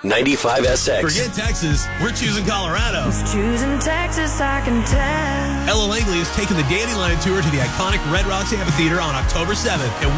95SX. Forget Texas. We're choosing Colorado. Who's choosing Texas, I can tell. Ella Langley is taking the Dandelion Tour to the iconic Red Rocks Amphitheater on October 7th. And